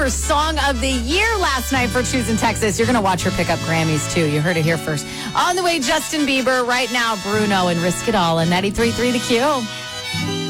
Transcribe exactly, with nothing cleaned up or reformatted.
for Song of the Year last night for Choosing Texas. You're going to watch her pick up Grammys, too. You heard it here first. On the way, Justin Bieber. Right now, Bruno and Risk It All on ninety-three point three The Q.